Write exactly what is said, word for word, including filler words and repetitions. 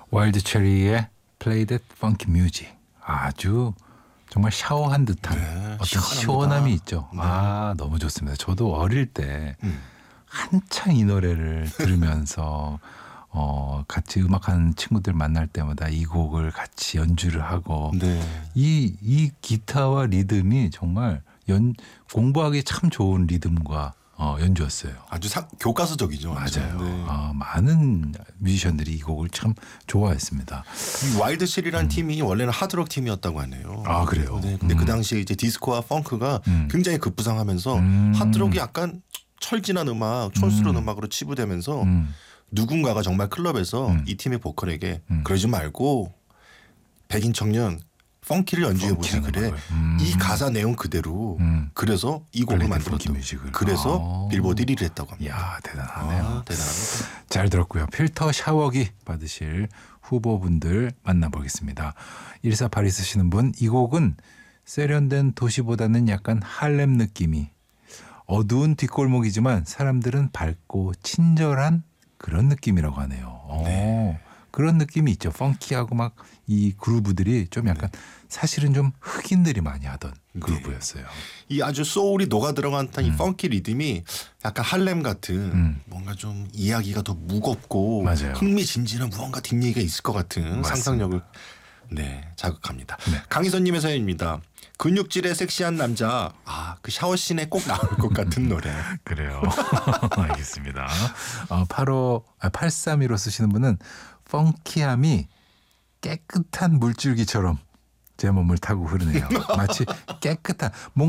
와일드 체리의 Play That Funky Music. 아주 정말 샤워한 듯한 네, 어떤 시원합니다. 시원함이 있죠. 네. 아 너무 좋습니다. 저도 어릴 때 음. 한창 이 노래를 들으면서 어, 같이 음악하는 친구들 만날 때마다 이 곡을 같이 연주를 하고 네. 이, 이 기타와 리듬이 정말 연, 공부하기 참 좋은 리듬과 어, 연주였어요. 아주 사, 교과서적이죠. 완전. 맞아요. 네. 어, 많은 뮤지션들이 이 곡을 참 좋아했습니다. 이 와일드 칠이라는 팀이 원래는 하드록 팀이었다고 하네요. 아, 그래요? 네, 근데 음. 그 당시에 이제 디스코와 펑크가 음. 굉장히 급부상하면서 음. 하드록이 약간 철진한 음악, 촌스러운 음. 악으로 치부되면서 음. 누군가가 정말 클럽에서 음. 이 팀의 보컬에게 음. 그러지 말고 백인 청년 펑키를 연주해 보지 펑키하는 그래. 음악을. 음. 이 가사 내용 그대로 음. 그래서 이 곡을 플레이 더 만들었던 펑키 뮤직을. 그래서 아. 빌보드 일 위를 했다고 합니다. 이야 대단하네요. 아, 대단합니다. 잘 들었고요. 필터 샤워기 받으실 후보분들 만나보겠습니다. 일사팔이 쓰시는 분, 이 곡은 세련된 도시보다는 약간 할렘 느낌이 어두운 뒷골목이지만 사람들은 밝고 친절한 그런 느낌이라고 하네요. 오, 네. 그런 느낌이 있죠. 펑키하고 막 이 그루브들이 좀 약간 사실은 좀 흑인들이 많이 하던 그루브였어요. 이 아주 소울이 녹아 들어간 듯한 이 음. 펑키 리듬이 약간 할렘 같은 음. 뭔가 좀 이야기가 더 무겁고 맞아요. 흥미진진한 무언가 뒷얘기가 있을 것 같은 맞습니다. 상상력을 네 자극합니다. 네. 강희선님의 사연입니다. 근육질의 섹시한 남자, 아 그 샤워씬에 꼭 나올 것 같은 노래. 그래요. 알겠습니다. 어, 팔오, 아, 팔삼일오 쓰시는 분은 펑키함이 깨끗한 물줄기처럼 제 몸을 타고 흐르네요. 마치 깨끗한 뭔가